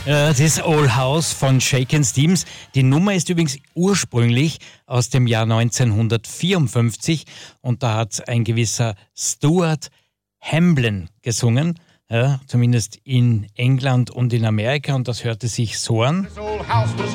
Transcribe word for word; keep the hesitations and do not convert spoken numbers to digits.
Äh, das Old House von Shakin' Stevens. Die Nummer ist übrigens ursprünglich aus dem Jahr neunzehnhundertvierundfünfzig und da hat ein gewisser Stuart Hamblin gesungen, ja, zumindest in England und in Amerika, und das hörte sich so an. This old house was